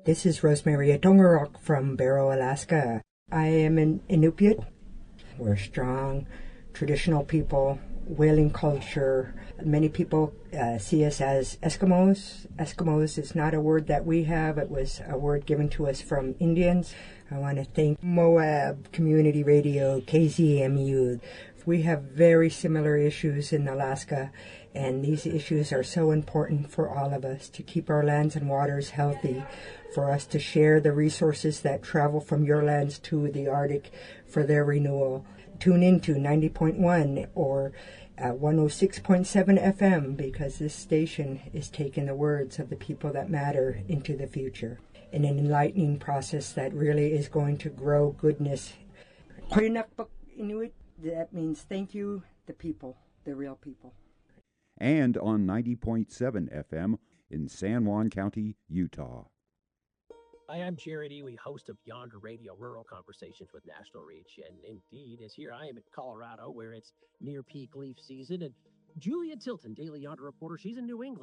This is Rosemary Atongarok from Barrow, Alaska. I am an Inupiat. We're strong, traditional people, whaling culture. Many people see us as Eskimos. Eskimos is not a word that we have. It was a word given to us from Indians. I want to thank Moab Community Radio, KZMU. We have very similar issues in Alaska, and these issues are so important for all of us to keep our lands and waters healthy, for us to share the resources that travel from your lands to the Arctic for their renewal. Tune into 90.1 or 106.7 FM, because this station is taking the words of the people that matter into the future in an enlightening process that really is going to grow goodness. Koinakpak Inuit, that means thank you, the people, the real people. And on 90.7 FM in San Juan County, Utah. Hi, I'm Jared Ewey, host of Yonder Radio Rural Conversations with National Reach. And indeed, as here I am in Colorado, where it's near peak leaf season. And Julia Tilton, Daily Yonder reporter, she's in New England.